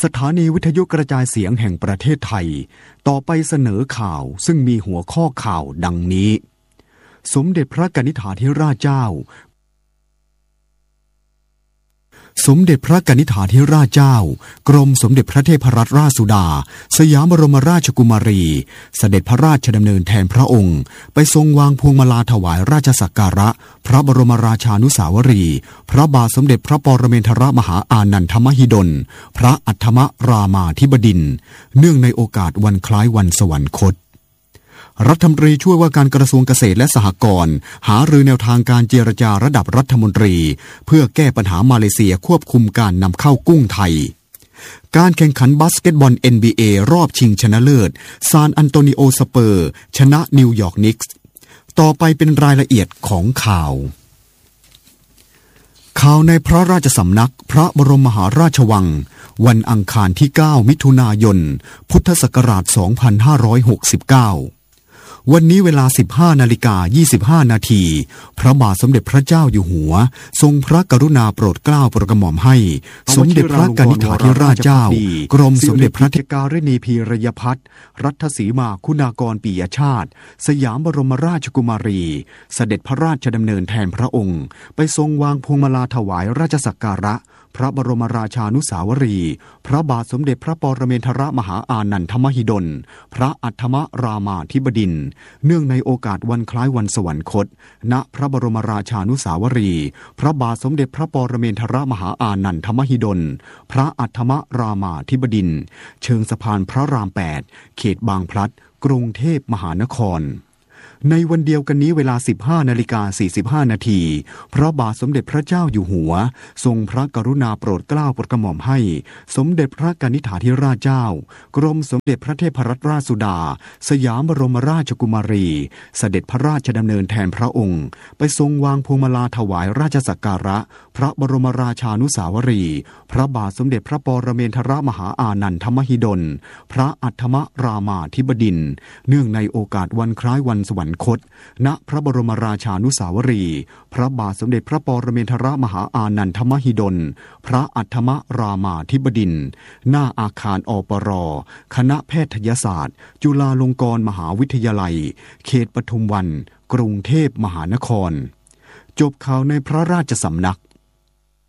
สถานีวิทยุกระจายเสียงแห่งประเทศไทยต่อไปเสนอข่าวซึ่งมีหัวข้อข่าวดังนี้สมเด็จพระกนิษฐาธิราชเจ้าสมเด็จพระกนิษฐาธิราชเจ้ากรมสมเด็จพระเทพรัตนราชสุดาสยามบรมราชกุมารีเสด็จพระราชดำเนินแทนพระองค์ไปทรงวางพวงมาลาถวายราชสักการะพระบรมราชานุสาวรีย์พระบาทสมเด็จพระปรเมนทรมหาอานันทมหิดลพระอัฏฐมรามาธิบดินทร์เนื่องในโอกาสวันคล้ายวันสวรรคตรัฐมนตรีช่วยว่าการกระทรวงเกษตรและสหกรณ์หารือแนวทางการเจรจาระดับรัฐมนตรีเพื่อแก้ปัญหามาเลเซียควบคุมการนำเข้ากุ้งไทยการแข่งขันบาสเกตบอล NBA รอบชิงชนะเลิศซานอันโตนิโอสเปอร์ชนะนิวยอร์กนิกส์ต่อไปเป็นรายละเอียดของข่าวในพระราชสำนักพระบรมมหาราชวังวันอังคารที่ 9 มิถุนายน พุทธศักราช 2569วันนี้เวลา 15:25 นาทีพระบาทสมเด็จพระเจ้าอยู่หัวทรงพระกรุณาโปรดเกล้าโปรดกระหม่อมให้สมเด็จพระกนิษฐาธิราชเจ้ากรมสมเด็จพระเทพการณีพีรยพัฒน์รัฐสีมาคุณากรปิยชาติสยามบรมราชกุมารีเสด็จพระราชดำเนินแทนพระองค์ไปทรงวางพวงมาลาถวายราชสักการะพระบรมราชานุสาวรีย์พระบาทสมเด็จพระปรเมนทรมหาอานันทมหิดลพระอัฏฐมรามาธิบดินทร์เนื่องในโอกาสวันคล้ายวันสวรรคตณพระบรมราชานุสาวรีย์พระบาทสมเด็จพระปรเมนทรมหาอานันทมหิดลพระอัฏฐมรามาธิบดินทร์เชิงสะพานพระราม 8 เขตบางพลัดกรุงเทพมหานครในวันเดียวกันนี้เวลา 15:45 นาทีพระบาทสมเด็จพระเจ้าอยู่หัวทรงพระกรุณาโปรดเกล้าโปรดกระหม่อมให้สมเด็จพระกนิษฐาธิราชเจ้ากรมสมเด็จพระเทพรัตนราชสุดาสยามบรมราชกุมารีเสด็จพระราชดำเนินแทนพระองค์ไปทรงวางพวงมาลาถวายราชสักการะพระบรมราชานุสาวรีย์พระบาทสมเด็จพระปรเมนทรมหาอานันทมหิดลพระอัฏฐมรามาธิบดินทร์เนื่องในโอกาสวันคล้ายวันสวรรคตณพระบรมราชานุสาวรีย์พระบาทสมเด็จพระปรเมนทรมหาอานันทมหิดลพระอัฏฐมรามาธิบดินทร์หน้าอาคารอปร.คณะแพทยศาสตร์จุฬาลงกรณ์มหาวิทยาลัยเขตปทุมวันกรุงเทพมหานครจบข่าวในพระราชสำนัก